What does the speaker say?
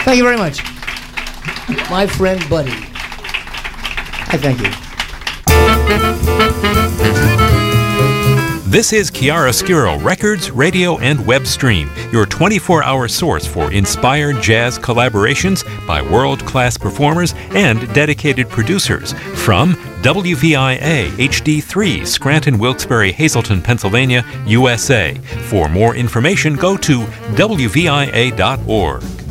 Thank you very much. My friend Buddy. I thank you. This is Chiaroscuro Records, Radio, and Web Stream, your 24-hour source for inspired jazz collaborations by world-class performers and dedicated producers from WVIA HD3, Scranton, Wilkes-Barre, Hazleton, Pennsylvania, USA. For more information, go to WVIA.org.